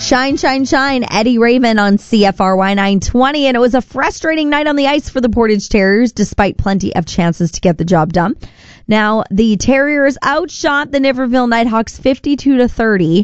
Shine, shine, shine. Eddie Raven on CFRY 920. And it was a frustrating night on the ice for the Portage Terriers, despite plenty of chances to get the job done. Now, the Terriers outshot the Niverville Nighthawks 52-30.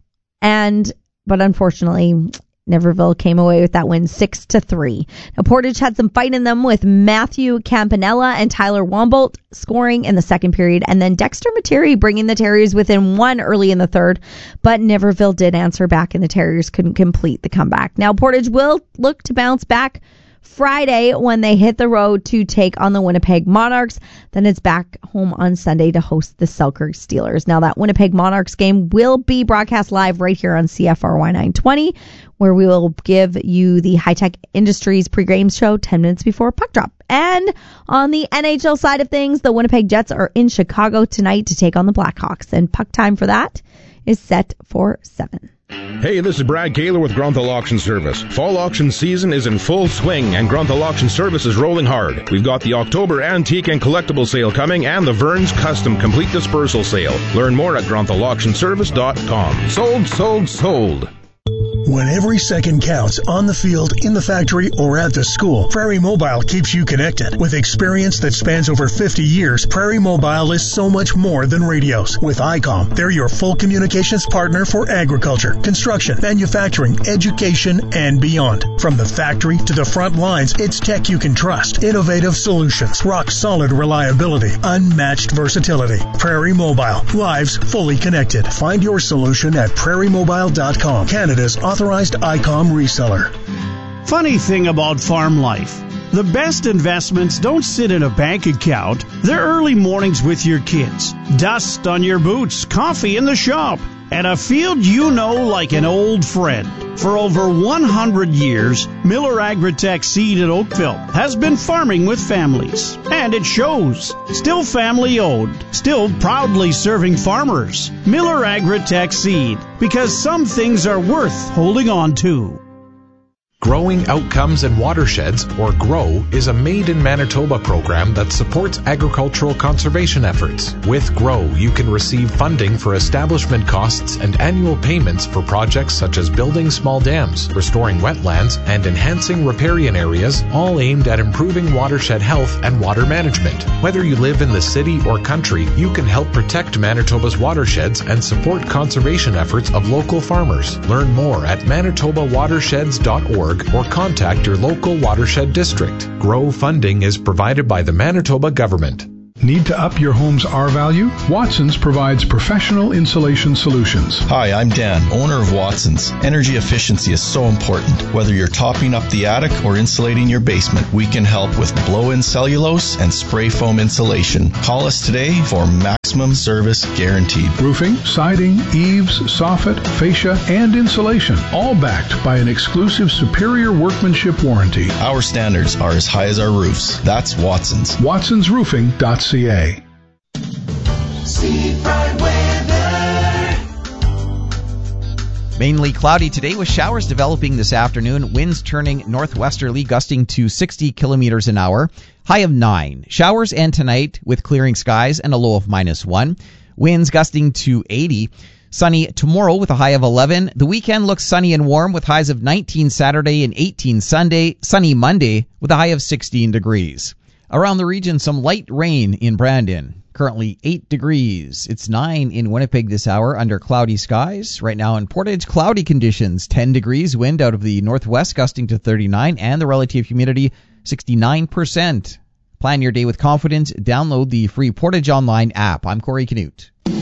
But unfortunately, Niverville came away with that win 6-3. Now, Portage had some fight in them with Matthew Campanella and Tyler Wombolt scoring in the second period, and then Dexter Materi bringing the Terriers within one early in the third, but Niverville did answer back, and the Terriers couldn't complete the comeback. Now, Portage will look to bounce back Friday when they hit the road to take on the Winnipeg Monarchs. Then it's back home on Sunday to host the Selkirk Steelers. Now, that Winnipeg Monarchs game will be broadcast live right here on CFRY 920, where we will give you the High Tech Industries pregame show 10 minutes before puck drop. And on the NHL side of things, the Winnipeg Jets are in Chicago tonight to take on the Blackhawks, and puck time for that is set for 7. Hey, this is Brad Kaler with Grunthal Auction Service. Fall auction season is in full swing, and Grunthal Auction Service is rolling hard. We've got the October Antique and Collectible Sale coming and the Vern's Custom Complete Dispersal Sale. Learn more at GrunthalAuctionService.com. Sold, sold, sold. When every second counts on the field, in the factory, or at the school, Prairie Mobile keeps you connected. With experience that spans over 50 years, Prairie Mobile is so much more than radios. With ICOM, they're your full communications partner for agriculture, construction, manufacturing, education, and beyond. From the factory to the front lines, it's tech you can trust. Innovative solutions, rock-solid reliability, unmatched versatility. Prairie Mobile, lives fully connected. Find your solution at prairiemobile.com, Canada's authorized ICOM reseller. Funny thing about farm life. The best investments don't sit in a bank account. They're early mornings with your kids, dust on your boots, coffee in the shop, and a field you know like an old friend. For over 100 years, Miller Agritech Seed at Oakville has been farming with families. And it shows. Still family owned. Still proudly serving farmers. Miller Agritech Seed. Because some things are worth holding on to. Growing Outcomes in Watersheds, or GROW, is a Made in Manitoba program that supports agricultural conservation efforts. With GROW, you can receive funding for establishment costs and annual payments for projects such as building small dams, restoring wetlands, and enhancing riparian areas, all aimed at improving watershed health and water management. Whether you live in the city or country, you can help protect Manitoba's watersheds and support conservation efforts of local farmers. Learn more at manitobawatersheds.org or contact your local watershed district. GROW funding is provided by the Manitoba government. Need to up your home's R-value? Watson's provides professional insulation solutions. Hi, I'm Dan, owner of Watson's. Energy efficiency is so important. Whether you're topping up the attic or insulating your basement, we can help with blow-in cellulose and spray foam insulation. Call us today for maximum service guaranteed. Roofing, siding, eaves, soffit, fascia, and insulation, all backed by an exclusive superior workmanship warranty. Our standards are as high as our roofs. That's Watson's. WatsonsRoofing.ca. Mainly cloudy today with showers developing this afternoon. Winds turning northwesterly, gusting to 60 kilometers an hour. High of 9. Showers and tonight with clearing skies and a low of -1. Winds gusting to 80. Sunny tomorrow with a high of 11. The weekend looks sunny and warm with highs of 19 Saturday and 18 Sunday. Sunny Monday with a high of 16 degrees. Around the region, some light rain in Brandon. Currently 8 degrees. It's 9 in Winnipeg this hour under cloudy skies. Right now in Portage, cloudy conditions. 10 degrees, wind out of the northwest gusting to 39, and the relative humidity 69%. Plan your day with confidence. Download the free Portage Online app. I'm Corey Canute.